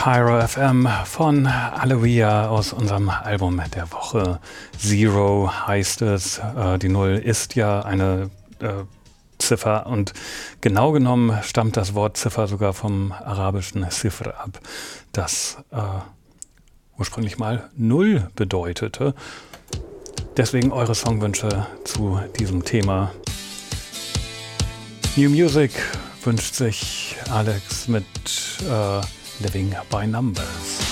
Pyro FM von Aloia aus unserem Album der Woche. Zero heißt es. Die Null ist ja eine Ziffer und genau genommen stammt das Wort Ziffer sogar vom arabischen Sifr ab, das ursprünglich mal Null bedeutete. Deswegen eure Songwünsche zu diesem Thema. New Music wünscht sich Alex mit Living by Numbers.